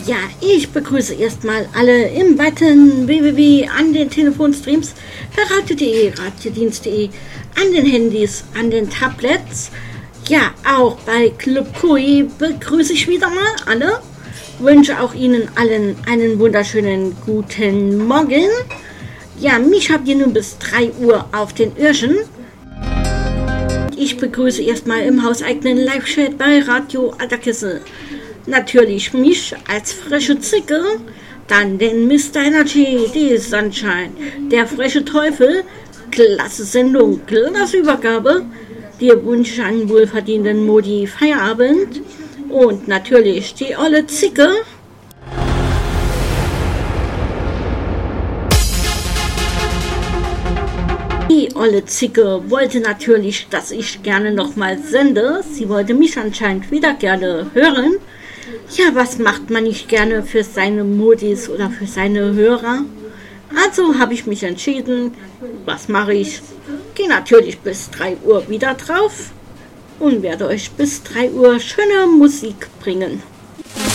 Ja, ich begrüße erstmal alle im weiten www an den Telefonstreams, per radio.de, radiodienst.de, an den Handys, an den Tablets. Ja, auch bei Club Kui begrüße ich wieder mal alle. Wünsche auch Ihnen allen einen wunderschönen guten Morgen. Ja, mich habt ihr nun bis 3 Uhr auf den Öhrchen. Ich begrüße erstmal im hauseigenen Live-Chat bei Radio Adakisse natürlich mich als freche Zicke, dann den Mr. Energy, die Sunshine, der freche Teufel, klasse Sendung, klasse Übergabe, dir wünsche ich einen wohlverdienten Modi Feierabend und natürlich die olle Zicke. Die olle Zicke wollte natürlich, dass ich gerne nochmal sende. Sie wollte mich anscheinend wieder gerne hören. Ja, was macht man nicht gerne für seine Modis oder für seine Hörer? Also habe ich mich entschieden, was mache ich? Gehe natürlich bis 3 Uhr wieder drauf und werde euch bis 3 Uhr schöne Musik bringen.